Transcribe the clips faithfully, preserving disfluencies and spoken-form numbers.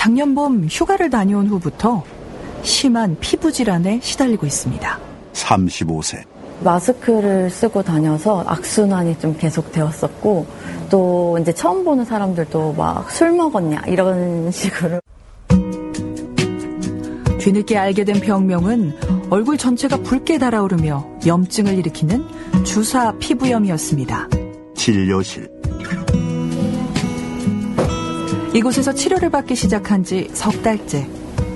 작년 봄 휴가를 다녀온 후부터 심한 피부 질환에 시달리고 있습니다. 서른다섯 세. 마스크를 쓰고 다녀서 악순환이 좀 계속 되었었고, 또 이제 처음 보는 사람들도 막 술 먹었냐 이런 식으로. 뒤늦게 알게 된 병명은 얼굴 전체가 붉게 달아오르며 염증을 일으키는 주사 피부염이었습니다. 진료실. 이곳에서 치료를 받기 시작한 지 석 달째.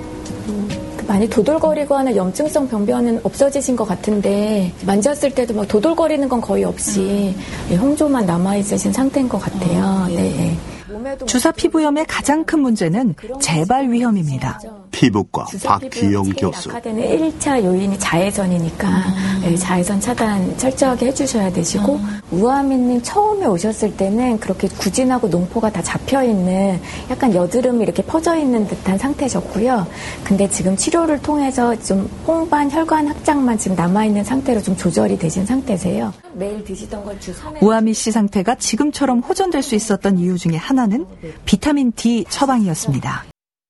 많이 도돌거리고 하는 염증성 병변은 없어지신 것 같은데 만졌을 때도 막 도돌거리는 건 거의 없이 홍조만 남아있으신 상태인 것 같아요. 네. 주사 피부염의 가장 큰 문제는 재발 위험입니다. 피부과 박기영 교수. 약화되는 일 차 요인이 자외선이니까 음. 자외선 차단 철저하게 해주셔야 되시고 음. 우아민님 처음에 오셨을 때는 그렇게 구진하고 농포가 다 잡혀있는 약간 여드름이 이렇게 퍼져있는 듯한 상태셨고요. 근데 지금 치료를 통해서 좀 홍반 혈관 확장만 지금 남아있는 상태로 좀 조절이 되신 상태세요. 매일 드시던 걸 주 삼 회. 우아미 씨 상태가 지금처럼 호전될 수 있었던 이유 중에 하나는 비타민 D 처방이었습니다.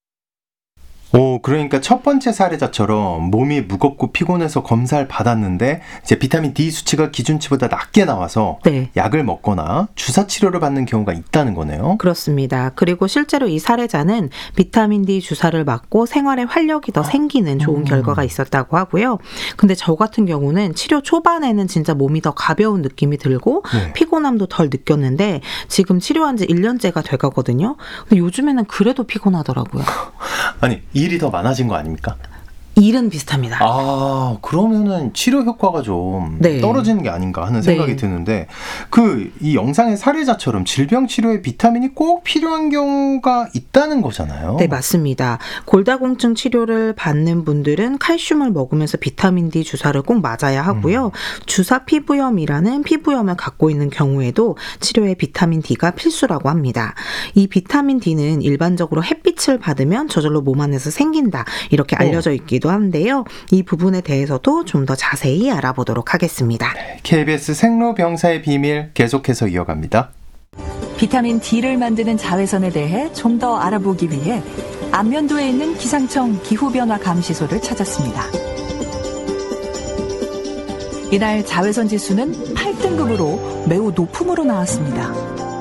오, 그러니까 첫 번째 사례자처럼 몸이 무겁고 피곤해서 검사를 받았는데 이제 비타민 D 수치가 기준치보다 낮게 나와서 네. 약을 먹거나 주사 치료를 받는 경우가 있다는 거네요. 그렇습니다. 그리고 실제로 이 사례자는 비타민 D 주사를 맞고 생활에 활력이 더 생기는 좋은 음. 결과가 있었다고 하고요. 근데 저 같은 경우는 치료 초반에는 진짜 몸이 더 가벼운 느낌이 들고 네. 피곤함도 덜 느꼈는데 지금 치료한 지 일 년째가 돼가거든요. 근데 요즘에는 그래도 피곤하더라고요. 아니, 일이 더 많아진 거 아닙니까? 일은 비슷합니다. 아, 그러면은 치료 효과가 좀 네. 떨어지는 게 아닌가 하는 생각이 네. 드는데 그 이 영상의 사례자처럼 질병 치료에 비타민이 꼭 필요한 경우가 있다는 거잖아요. 네, 맞습니다. 골다공증 치료를 받는 분들은 칼슘을 먹으면서 비타민 D 주사를 꼭 맞아야 하고요. 음. 주사 피부염이라는 피부염을 갖고 있는 경우에도 치료에 비타민 D가 필수라고 합니다. 이 비타민 D는 일반적으로 햇빛을 받으면 저절로 몸 안에서 생긴다 이렇게 알려져 있기도 한데요. 이 부분에 대해서도 좀 더 자세히 알아보도록 하겠습니다. 케이비에스 생로병사의 비밀 계속해서 이어갑니다. 비타민 D를 만드는 자외선에 대해 좀 더 알아보기 위해 안면도에 있는 기상청 기후변화 감시소를 찾았습니다. 이날 자외선 지수는 팔 등급으로 매우 높음으로 나왔습니다.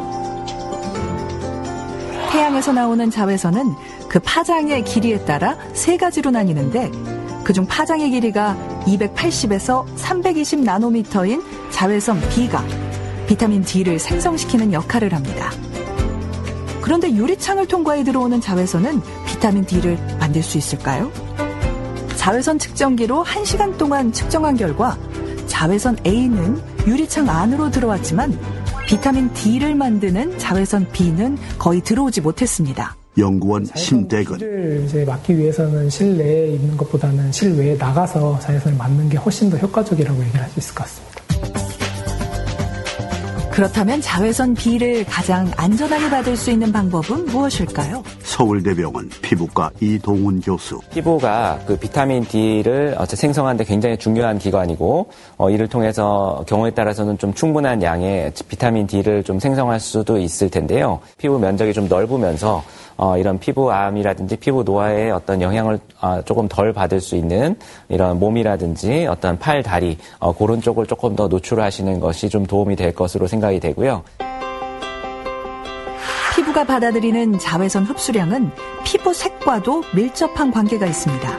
태양에서 나오는 자외선은 그 파장의 길이에 따라 세 가지로 나뉘는데 그중 파장의 길이가 이백팔십에서 삼백이십 나노미터인 자외선 B가 비타민 D를 생성시키는 역할을 합니다. 그런데 유리창을 통과해 들어오는 자외선은 비타민 D를 만들 수 있을까요? 자외선 측정기로 한 시간 동안 측정한 결과 자외선 A는 유리창 안으로 들어왔지만 비타민 D를 만드는 자외선 B는 거의 들어오지 못했습니다. 연구원 심대근. D를 이제 막기 위해서는 실내에 있는 것보다는 실외에 나가서 자외선을 맞는 게 훨씬 더 효과적이라고 얘기를 할 수 있을 것 같습니다. 그렇다면 자외선 B를 가장 안전하게 받을 수 있는 방법은 무엇일까요? 서울대병원 피부과 이동훈 교수. 피부가 그 비타민 D를 생성하는 데 굉장히 중요한 기관이고 어, 이를 통해서 경우에 따라서는 좀 충분한 양의 비타민 D를 좀 생성할 수도 있을 텐데요. 피부 면적이 좀 넓으면서 어, 이런 피부암이라든지 피부 노화에 어떤 영향을 어, 조금 덜 받을 수 있는 이런 몸이라든지 어떤 팔, 다리 어, 그런 쪽을 조금 더 노출하시는 것이 좀 도움이 될 것으로 생각이 되고요. 피부가 받아들이는 자외선 흡수량은 피부 색과도 밀접한 관계가 있습니다.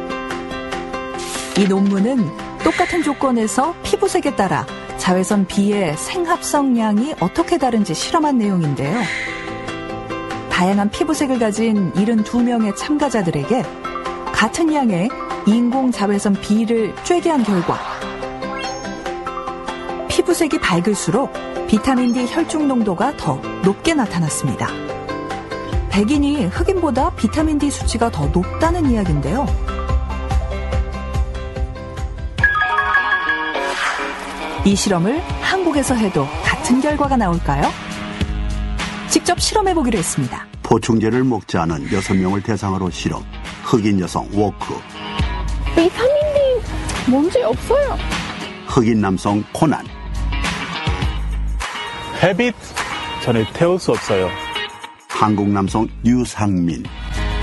이 논문은 똑같은 조건에서 피부색에 따라 자외선 B의 생합성량이 어떻게 다른지 실험한 내용인데요. 다양한 피부색을 가진 칠십이 명의 참가자들에게 같은 양의 인공 자외선 B를 쬐게 한 결과 피부색이 밝을수록 비타민 D 혈중 농도가 더 높게 나타났습니다. 백인이 흑인보다 비타민 D 수치가 더 높다는 이야기인데요. 이 실험을 한국에서 해도 같은 결과가 나올까요? 직접 실험해보기로 했습니다. 보충제를 먹지 않은 여섯 명을 대상으로 실험. 흑인 여성 워크. 비타민 D 문제 없어요. 흑인 남성 코난. 헤빗 저는 태울 수 없어요. 한국 남성 유상민.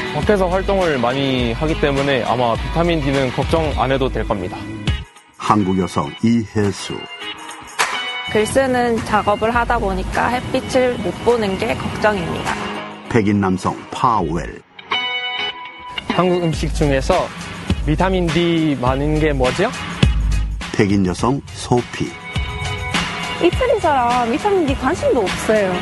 밖에서 활동을 많이 하기 때문에 아마 비타민 D는 걱정 안 해도 될 겁니다. 한국 여성 이혜수. 글 쓰는 작업을 하다 보니까 햇빛을 못 보는 게 걱정입니다. 백인 남성 파웰. 한국 음식 중에서 비타민 D 많은 게 뭐죠? 백인 여성 소피. 이태리처럼 비타민 D 관심도 없어요.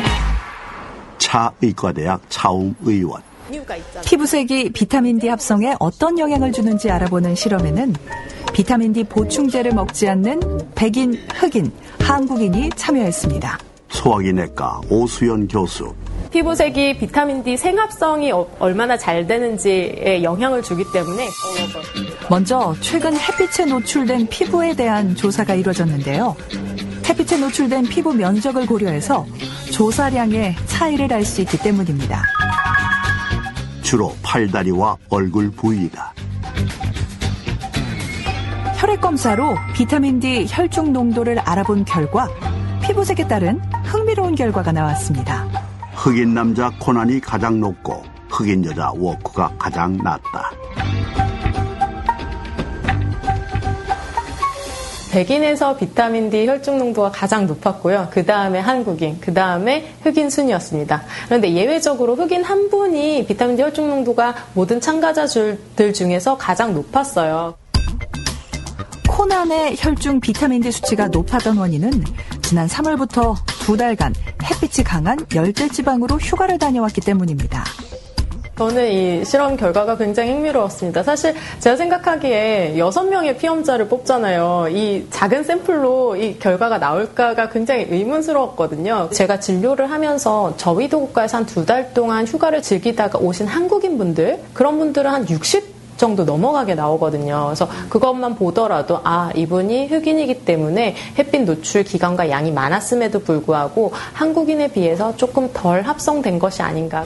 차의과대학 차웅 의원. 피부색이 비타민 D 합성에 어떤 영향을 주는지 알아보는 실험에는 비타민 D 보충제를 먹지 않는 백인, 흑인, 한국인이 참여했습니다. 소화기내과 오수연 교수. 피부색이 비타민 D 생합성이 얼마나 잘 되는지에 영향을 주기 때문에 먼저 최근 햇빛에 노출된 피부에 대한 조사가 이루어졌는데요. 햇빛에 노출된 피부 면적을 고려해서 조사량의 차이를 알 수 있기 때문입니다. 주로 팔다리와 얼굴 부위다. 혈액 검사로 비타민 D 혈중 농도를 알아본 결과 피부색에 따른 흥미로운 결과가 나왔습니다. 흑인 남자 코난이 가장 높고 흑인 여자 워크가 가장 낮다. 백인에서 비타민 D 혈중 농도가 가장 높았고요. 그 다음에 한국인, 그 다음에 흑인 순이었습니다. 그런데 예외적으로 흑인 한 분이 비타민 D 혈중 농도가 모든 참가자들 중에서 가장 높았어요. 코난의 혈중 비타민 D 수치가 높았던 원인은 지난 삼월부터 두 달간 햇빛이 강한 열대지방으로 휴가를 다녀왔기 때문입니다. 저는 이 실험 결과가 굉장히 흥미로웠습니다. 사실 제가 생각하기에 여섯 명의 피험자를 뽑잖아요. 이 작은 샘플로 이 결과가 나올까가 굉장히 의문스러웠거든요. 제가 진료를 하면서 저위도 국가에서 한 두 달 동안 휴가를 즐기다가 오신 한국인 분들, 그런 분들은 한 육십 정도 넘어가게 나오거든요. 그래서 그것만 보더라도 아, 이분이 흑인이기 때문에 햇빛 노출 기간과 양이 많았음에도 불구하고 한국인에 비해서 조금 덜 합성된 것이 아닌가.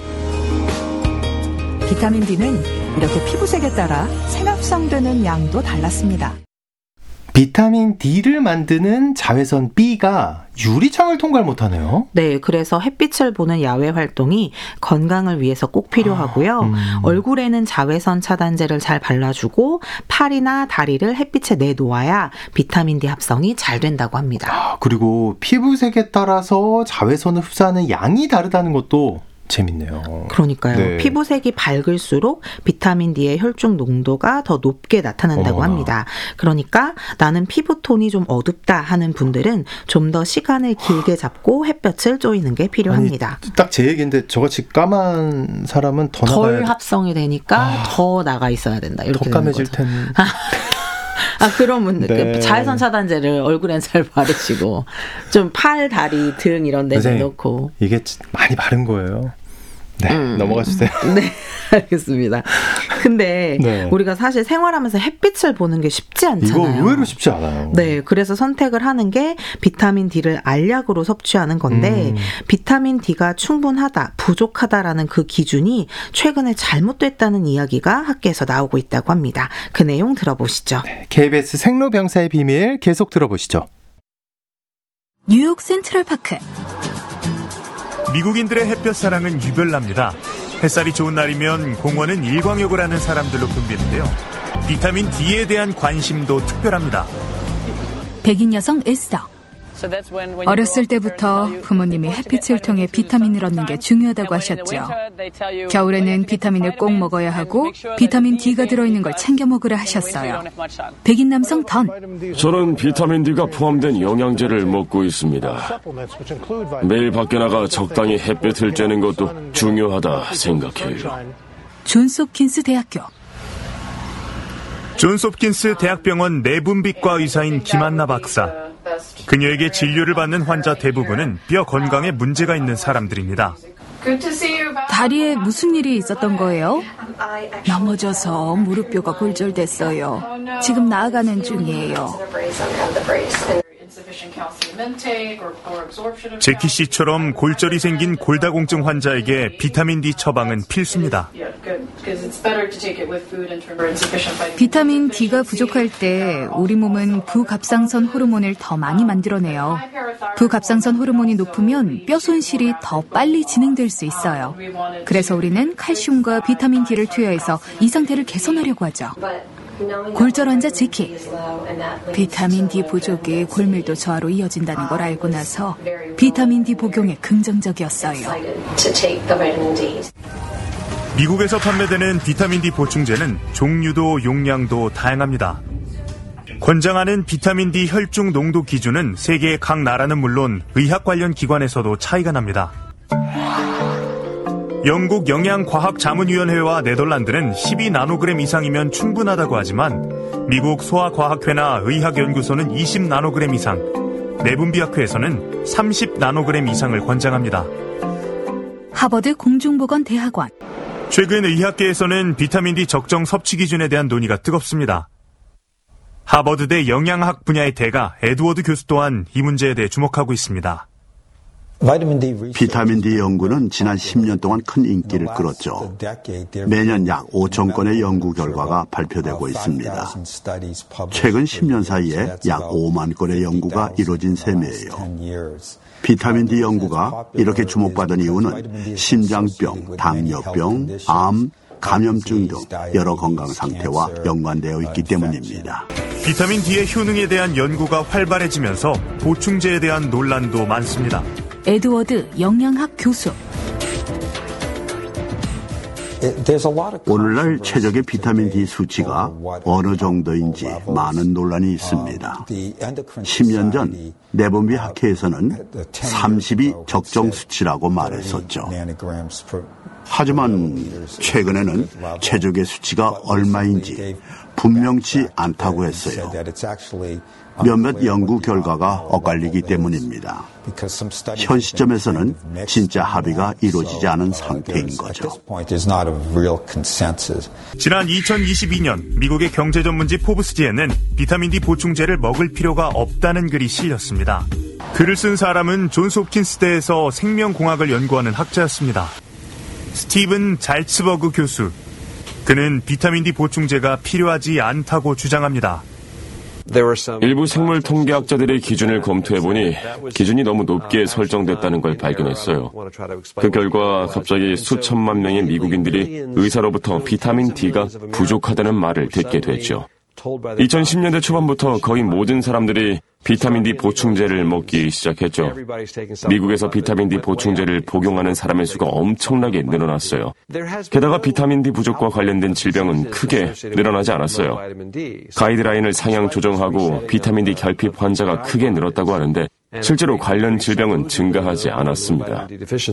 비타민 D는 이렇게 피부색에 따라 생합성되는 양도 달랐습니다. 비타민 D를 만드는 자외선 B가 유리창을 통과를 못하네요. 네, 그래서 햇빛을 보는 야외 활동이 건강을 위해서 꼭 필요하고요. 아, 음. 얼굴에는 자외선 차단제를 잘 발라주고 팔이나 다리를 햇빛에 내놓아야 비타민 D 합성이 잘 된다고 합니다. 아, 그리고 피부색에 따라서 자외선을 흡수하는 양이 다르다는 것도 재밌네요. 그러니까요. 네. 피부색이 밝을수록 비타민 D의 혈중 농도가 더 높게 나타난다고 어머나. 합니다. 그러니까 나는 피부톤이 좀 어둡다 하는 분들은 좀 더 시간을 길게 잡고 햇볕을 쬐이는 게 필요합니다. 딱 제 얘기인데 저같이 까만 사람은 더 덜 나가야... 합성이 되니까 아, 더 나가 있어야 된다. 이렇게 더 까매질 텐데. 아, 그런 분들. 네. 자외선 차단제를 얼굴엔 잘 바르시고, 좀 팔, 다리, 등 이런 데 넣고. 이게 많이 바른 거예요. 네, 음. 넘어가 주세요. 네, 알겠습니다. 근데 네. 우리가 사실 생활하면서 햇빛을 보는 게 쉽지 않잖아요. 이거 의외로 쉽지 않아요. 네, 그래서 선택을 하는 게 비타민 D를 알약으로 섭취하는 건데 음. 비타민 D가 충분하다, 부족하다라는 그 기준이 최근에 잘못됐다는 이야기가 학계에서 나오고 있다고 합니다. 그 내용 들어보시죠. 네, 케이비에스 생로병사의 비밀 계속 들어보시죠. 뉴욕 센트럴파크. 미국인들의 햇볕 사랑은 유별납니다. 햇살이 좋은 날이면 공원은 일광욕을 하는 사람들로 붐비는데요. 비타민 D에 대한 관심도 특별합니다. 백인 여성 에스더. 어렸을 때부터 부모님이 햇빛을 통해 비타민을 얻는 게 중요하다고 하셨죠. 겨울에는 비타민을 꼭 먹어야 하고 비타민 D가 들어있는 걸 챙겨 먹으라 하셨어요. 백인 남성 던. 저는 비타민 D가 포함된 영양제를 먹고 있습니다. 매일 밖에 나가 적당히 햇볕을 쬐는 것도 중요하다 생각해요. 존스홉킨스 대학교. 존스홉킨스 대학병원 내분비과 의사인 김한나 박사. 그녀에게 진료를 받는 환자 대부분은 뼈 건강에 문제가 있는 사람들입니다. 다리에 무슨 일이 있었던 거예요? 넘어져서 무릎뼈가 골절됐어요. 지금 나아가는 중이에요. 제키 씨처럼 골절이 생긴 골다공증 환자에게 비타민 D 처방은 필수입니다. 비타민 D가 부족할 때 우리 몸은 부갑상선 호르몬을 더 많이 만들어내요. 부갑상선 호르몬이 높으면 뼈 손실이 더 빨리 진행될 수 있어요. 그래서 우리는 칼슘과 비타민 D를 투여해서 이 상태를 개선하려고 하죠. 골절 환자 지키. 비타민 D 부족이 골밀도 저하로 이어진다는 걸 알고 나서 비타민 D 복용에 긍정적이었어요. 미국에서 판매되는 비타민 D 보충제는 종류도 용량도 다양합니다. 권장하는 비타민 D 혈중 농도 기준은 세계의 각 나라는 물론 의학 관련 기관에서도 차이가 납니다. 영국 영양과학자문위원회와 네덜란드는 십이 나노그램 이상이면 충분하다고 하지만 미국 소아과학회나 의학연구소는 이십 나노그램 이상, 내분비학회에서는 삼십 나노그램 이상을 권장합니다. 하버드 공중보건대학원. 최근 의학계에서는 비타민 D 적정 섭취 기준에 대한 논의가 뜨겁습니다. 하버드대 영양학 분야의 대가 에드워드 교수 또한 이 문제에 대해 주목하고 있습니다. 비타민 D 연구는 지난 십 년 동안 큰 인기를 끌었죠. 매년 약 오천 건의 연구 결과가 발표되고 있습니다. 최근 십 년 사이에 약 오만 건의 연구가 이루어진 셈이에요. 비타민 D 연구가 이렇게 주목받은 이유는 심장병, 당뇨병, 암, 감염증 등 여러 건강 상태와 연관되어 있기 때문입니다. 비타민 D의 효능에 대한 연구가 활발해지면서 보충제에 대한 논란도 많습니다. 에드워드 영양학 교수. 오늘날 최적의 비타민 D 수치가 어느 정도인지 많은 논란이 있습니다. 십 년 전 내분비 학회에서는 삼십이 적정 수치라고 말했었죠. 하지만 최근에는 최적의 수치가 얼마인지 분명치 않다고 했어요. 몇몇 연구 결과가 엇갈리기 때문입니다. 현 시점에서는 진짜 합의가 이루어지지 않은 상태인 거죠. 지난 이천이십이 년 미국의 경제 전문지 포브스지에는 비타민 D 보충제를 먹을 필요가 없다는 글이 실렸습니다. 글을 쓴 사람은 존스 홉킨스대에서 생명공학을 연구하는 학자였습니다. 스티븐 잘츠버그 교수. 그는 비타민 D 보충제가 필요하지 않다고 주장합니다. 일부 생물 통계학자들의 기준을 검토해보니 기준이 너무 높게 설정됐다는 걸 발견했어요. 그 결과 갑자기 수천만 명의 미국인들이 의사로부터 비타민 D가 부족하다는 말을 듣게 됐죠. 이천십 년대 초반부터 거의 모든 사람들이 비타민 D 보충제를 먹기 시작했죠. 미국에서 비타민 D 보충제를 복용하는 사람의 수가 엄청나게 늘어났어요. 게다가 비타민 D 부족과 관련된 질병은 크게 늘어나지 않았어요. 가이드라인을 상향 조정하고 비타민 D 결핍 환자가 크게 늘었다고 하는데 실제로 관련 질병은 증가하지 않았습니다.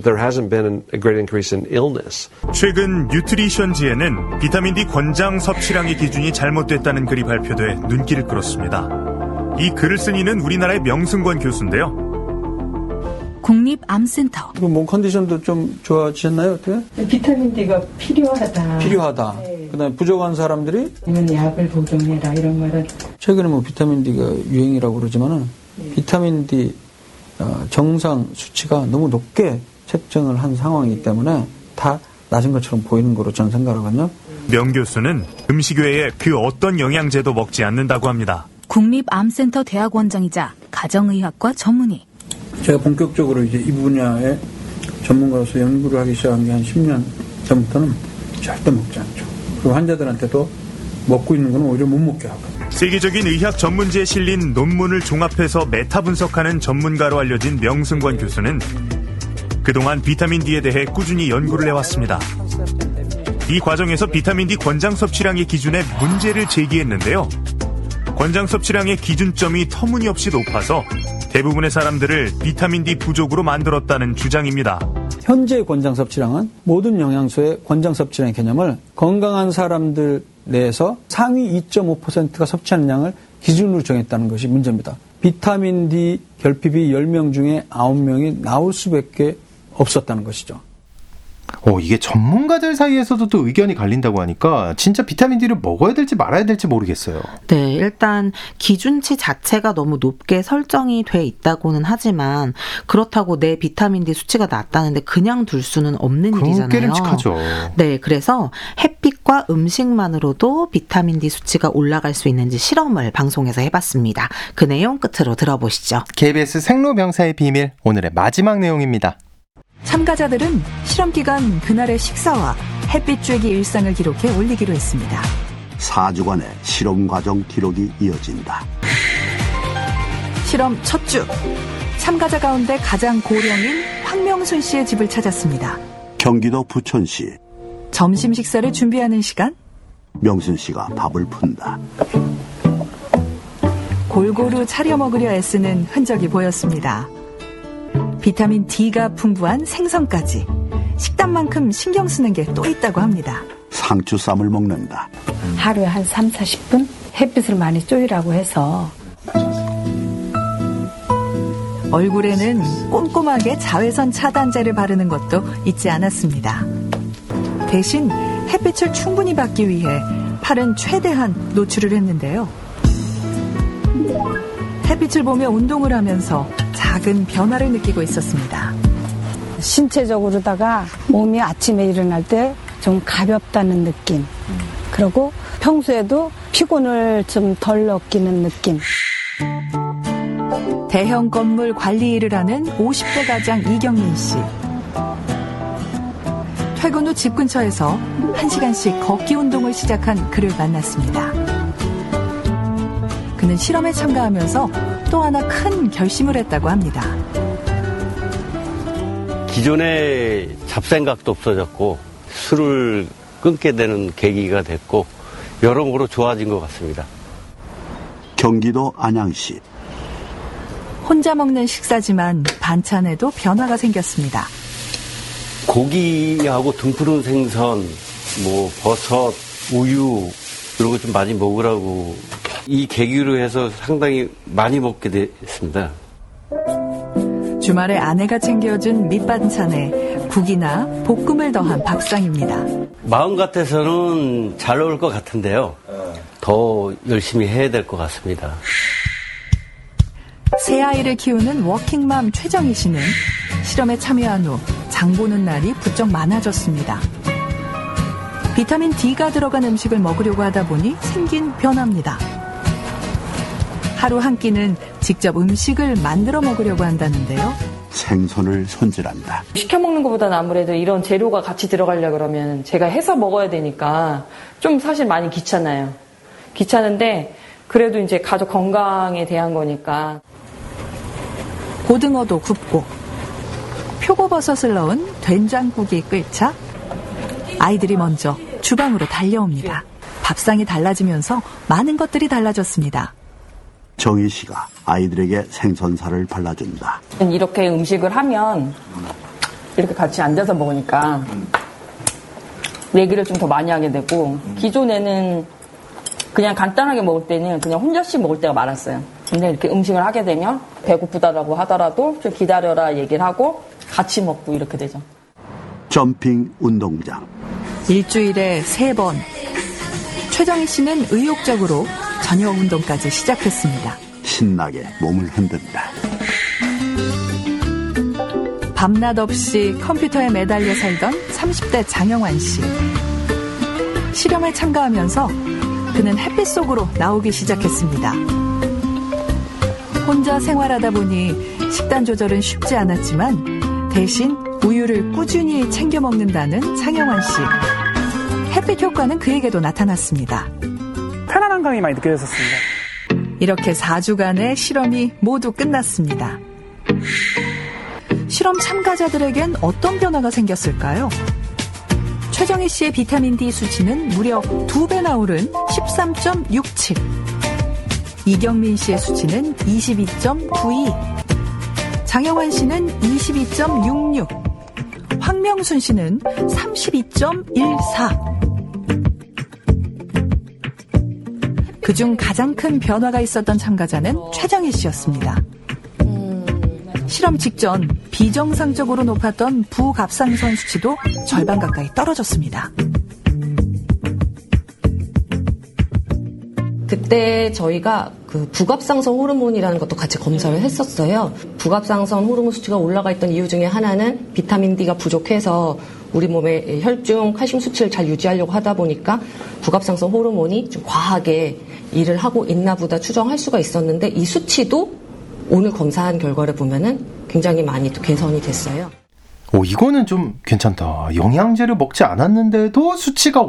최근 뉴트리션지에는 비타민 D 권장 섭취량의 기준이 잘못됐다는 글이 발표돼 눈길을 끌었습니다. 이 글을 쓴 이는 우리나라의 명승권 교수인데요. 국립암센터. 몸 컨디션도 좀 좋아지셨나요? 어떻게? 비타민 D가 필요하다. 필요하다. 네. 그다음에 부족한 사람들이 이건 약을 복용해라 이런 말은. 최근에 뭐 비타민 D가 유행이라고 그러지만은 네. 비타민 D 정상 수치가 너무 높게 책정을 한 상황이기 때문에 다 낮은 것처럼 보이는 거로 저는 생각하거든요. 명 교수는 음식 외에 그 어떤 영양제도 먹지 않는다고 합니다. 국립암센터 대학원장이자 가정의학과 전문의. 제가 본격적으로 이제 이 분야의 전문가로서 연구를 하기 시작한 게 한 십 년 전부터는 절대 먹지 않죠. 그리고 환자들한테도 먹고 있는 건 오히려 못 먹게 하고. 세계적인 의학 전문지에 실린 논문을 종합해서 메타 분석하는 전문가로 알려진 명승권 교수는 그동안 비타민 D에 대해 꾸준히 연구를 해왔습니다. 이 과정에서 비타민 D 권장 섭취량의 기준에 문제를 제기했는데요. 권장 섭취량의 기준점이 터무니없이 높아서 대부분의 사람들을 비타민 D 부족으로 만들었다는 주장입니다. 현재의 권장 섭취량은 모든 영양소의 권장 섭취량의 개념을 건강한 사람들 내에서 상위 이 점 오 퍼센트가 섭취하는 양을 기준으로 정했다는 것이 문제입니다. 비타민 D 결핍이 열 명 중에 아홉 명이 나올 수밖에 없었다는 것이죠. 어, 이게 전문가들 사이에서도 또 의견이 갈린다고 하니까 진짜 비타민 D를 먹어야 될지 말아야 될지 모르겠어요. 네, 일단 기준치 자체가 너무 높게 설정이 돼 있다고는 하지만 그렇다고 내 비타민 D 수치가 낮다는데 그냥 둘 수는 없는 일이잖아요. 깨름칙하죠. 네, 그래서 햇빛과 음식만으로도 비타민 D 수치가 올라갈 수 있는지 실험을 방송에서 해봤습니다. 그 내용 끝으로 들어보시죠. 케이비에스 생로병사의 비밀, 오늘의 마지막 내용입니다. 참가자들은 실험 기간 그날의 식사와 햇빛 쬐기 일상을 기록해 올리기로 했습니다. 사 주간의 실험 과정 기록이 이어진다. 실험 첫 주, 참가자 가운데 가장 고령인 황명순 씨의 집을 찾았습니다. 경기도 부천시. 점심 식사를 준비하는 시간, 명순 씨가 밥을 푼다. 골고루 차려 먹으려 애쓰는 흔적이 보였습니다. 비타민 D가 풍부한 생선까지 식단만큼 신경 쓰는 게 또 있다고 합니다. 상추쌈을 먹는다. 하루에 한 삼, 사십 분 햇빛을 많이 쬐이라고 해서. 얼굴에는 꼼꼼하게 자외선 차단제를 바르는 것도 잊지 않았습니다. 대신 햇빛을 충분히 받기 위해 팔은 최대한 노출을 했는데요. 햇빛을 보며 운동을 하면서 작은 변화를 느끼고 있었습니다. 신체적으로다가 몸이 아침에 일어날 때 좀 가볍다는 느낌. 그리고 평소에도 피곤을 좀 덜 느끼는 느낌. 대형 건물 관리 일을 하는 오십 대 가장 이경민 씨. 퇴근 후 집 근처에서 한 시간씩 걷기 운동을 시작한 그를 만났습니다. 그는 실험에 참가하면서 또 하나 큰 결심을 했다고 합니다. 기존에 잡생각도 없어졌고 술을 끊게 되는 계기가 됐고 여러모로 좋아진 것 같습니다. 경기도 안양시. 혼자 먹는 식사지만 반찬에도 변화가 생겼습니다. 고기하고 등푸른 생선, 뭐 버섯, 우유 이런 거 좀 많이 먹으라고 이 계기로 해서 상당히 많이 먹게 됐습니다. 주말에 아내가 챙겨준 밑반찬에 국이나 볶음을 더한 밥상입니다. 마음 같아서는 잘 나올 것 같은데요. 더 열심히 해야 될 것 같습니다. 새 아이를 키우는 워킹맘 최정희 씨는 실험에 참여한 후 장 보는 날이 부쩍 많아졌습니다. 비타민 D가 들어간 음식을 먹으려고 하다 보니 생긴 변화입니다. 하루 한 끼는 직접 음식을 만들어 먹으려고 한다는데요. 생선을 손질한다. 시켜 먹는 것보다는 아무래도 이런 재료가 같이 들어가려고 그러면 제가 해서 먹어야 되니까 좀 사실 많이 귀찮아요. 귀찮은데 그래도 이제 가족 건강에 대한 거니까. 고등어도 굽고 표고버섯을 넣은 된장국이 끓자 아이들이 먼저 주방으로 달려옵니다. 밥상이 달라지면서 많은 것들이 달라졌습니다. 정희 씨가 아이들에게 생선살을 발라준다. 이렇게 음식을 하면 이렇게 같이 앉아서 먹으니까 얘기를 좀 더 많이 하게 되고 기존에는 그냥 간단하게 먹을 때는 그냥 혼자씩 먹을 때가 많았어요. 근데 이렇게 음식을 하게 되면 배고프다라고 하더라도 좀 기다려라 얘기를 하고 같이 먹고 이렇게 되죠. 점핑 운동장. 일주일에 세 번. 최정희 씨는 의욕적으로 저녁 운동까지 시작했습니다. 신나게 몸을 흔든다. 밤낮 없이 컴퓨터에 매달려 살던 삼십 대 장영환 씨. 실험에 참가하면서 그는 햇빛 속으로 나오기 시작했습니다. 혼자 생활하다 보니 식단 조절은 쉽지 않았지만 대신 우유를 꾸준히 챙겨 먹는다는 장영환 씨. 햇빛 효과는 그에게도 나타났습니다. 편안한 감이 많이 느껴졌습니다. 이렇게 사 주간의 실험이 모두 끝났습니다. 실험 참가자들에겐 어떤 변화가 생겼을까요? 최정희 씨의 비타민 D 수치는 무려 두 배나 오른 십삼 점 육칠. 이경민 씨의 수치는 이십이 점 구이. 장영환 씨는 이십이 점 육육. 황명순 씨는 삼십이 점 일사. 그중 가장 큰 변화가 있었던 참가자는 최정희 씨였습니다. 실험 직전 비정상적으로 높았던 부갑상선 수치도 절반 가까이 떨어졌습니다. 그때 저희가 그 부갑상선 호르몬이라는 것도 같이 검사를 했었어요. 부갑상선 호르몬 수치가 올라가 있던 이유 중에 하나는 비타민 D가 부족해서 우리 몸의 혈중 칼슘 수치를 잘 유지하려고 하다 보니까 부갑상선 호르몬이 좀 과하게 일을 하고 있나 보다 추정할 수가 있었는데 이 수치도 오늘 검사한 결과를 보면은 굉장히 많이 또 개선이 됐어요. 오, 이거는 좀 괜찮다. 영양제를 먹지 않았는데도 수치가